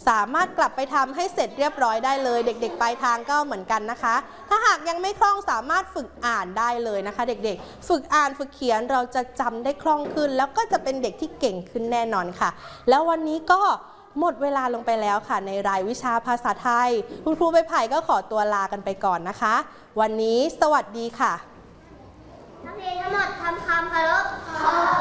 สามารถกลับไปทำให้เสร็จเรียบร้อยได้เลยเด็กๆปลายทางก็เหมือนกันนะคะถ้าหากยังไม่คล่องสามารถฝึกอ่านได้เลยนะคะเด็กๆฝึกอ่านฝึกเขียนเราจะจำได้คล่องขึ้นแล้วก็จะเป็นเด็กที่เก่งขึ้นแน่นอนค่ะแล้ววันนี้ก็หมดเวลาลงไปแล้วค่ะในรายวิชาภาษาไทยคุณครูใบไผ่ก็ขอตัวลากันไปก่อนนะคะวันนี้สวัสดีค่ะนักเรียนทั้งหมดทำความเคารพ